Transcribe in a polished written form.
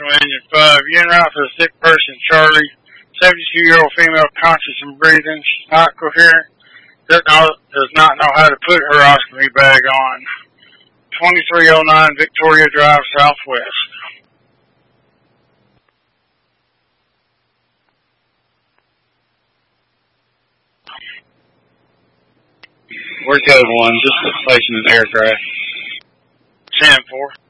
from Engine 5. You en route for a sick person, Charlie. 72-year-old female, conscious and breathing. She's not coherent. Does not know how to put her ostomy bag on. 2309 Victoria Drive, Southwest. Where's the other one? Just the station and aircraft. 10-4.